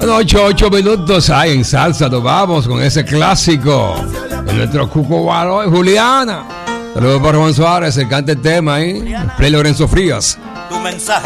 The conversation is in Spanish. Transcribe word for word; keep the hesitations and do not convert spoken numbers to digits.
ocho, ocho minutos hay en salsa. Nos vamos con ese clásico de nuestro Cuco Guaro y Juliana. Saludos para Juan Suárez, el canta el tema ahí. Play Lorenzo Frías. Tu mensaje.